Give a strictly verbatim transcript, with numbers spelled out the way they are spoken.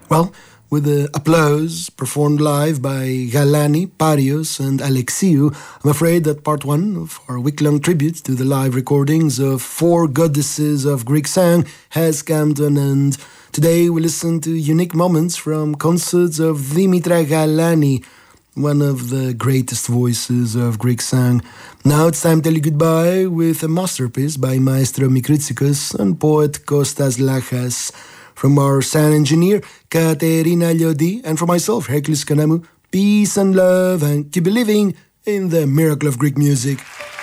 Well, with the applause performed live by Galani, Parios, and Alexiou, I'm afraid that part one of our week-long tribute to the live recordings of four goddesses of Greek song has come to an end. Today we listen to unique moments from concerts of Dimitra Galani, one of the greatest voices of Greek song. Now it's time to tell you goodbye with a masterpiece by Maestro Mikritsikos and poet Kostas Lachas. From our sound engineer, Katerina Liodi, and from myself, Hercules Kanamu, peace and love, and keep believing in the miracle of Greek music.